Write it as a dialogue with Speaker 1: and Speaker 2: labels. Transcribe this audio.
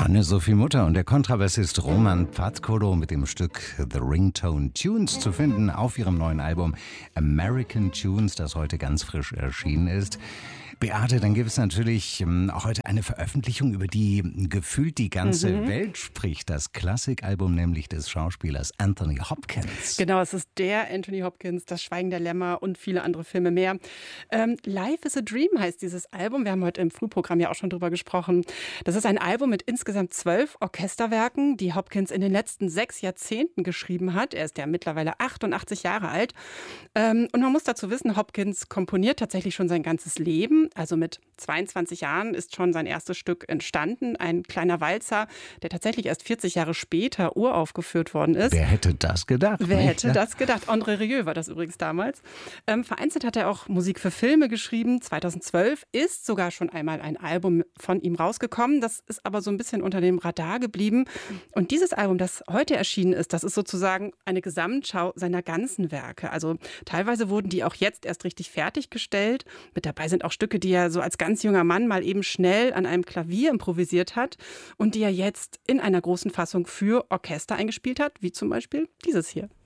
Speaker 1: Anne-Sophie Mutter und der Kontrabassist Roman Pfadkodo mit dem Stück The Ringtone Tunes zu finden auf ihrem neuen Album American Tunes, das heute ganz frisch erschienen ist. Beate, dann gibt es natürlich auch heute eine Veröffentlichung, über die gefühlt die ganze Welt spricht. Das Klassikalbum nämlich des Schauspielers Anthony Hopkins.
Speaker 2: Genau, es ist der Anthony Hopkins, Das Schweigen der Lämmer und viele andere Filme mehr. Life is a Dream heißt dieses Album. Wir haben heute im Frühprogramm ja auch schon drüber gesprochen. Das ist ein Album mit insgesamt 12 Orchesterwerken, die Hopkins in den letzten 6 Jahrzehnten geschrieben hat. Er ist ja mittlerweile 88 Jahre alt. Und man muss dazu wissen, Hopkins komponiert tatsächlich schon sein ganzes Leben. Also mit 22 Jahren ist schon sein erstes Stück entstanden. Ein kleiner Walzer, der tatsächlich erst 40 Jahre später uraufgeführt worden ist.
Speaker 1: Wer hätte das gedacht?
Speaker 2: Wer hätte das gedacht? André Rieu war das übrigens damals. Vereinzelt hat er auch Musik für Filme geschrieben. 2012 ist sogar schon einmal ein Album von ihm rausgekommen. Das ist aber so ein bisschen unter dem Radar geblieben. Und dieses Album, das heute erschienen ist, das ist sozusagen eine Gesamtschau seiner ganzen Werke. Also teilweise wurden die auch jetzt erst richtig fertiggestellt. Mit dabei sind auch Stücke, die er so als ganz junger Mann mal eben schnell an einem Klavier improvisiert hat und die er jetzt in einer großen Fassung für Orchester eingespielt hat, wie zum Beispiel dieses hier.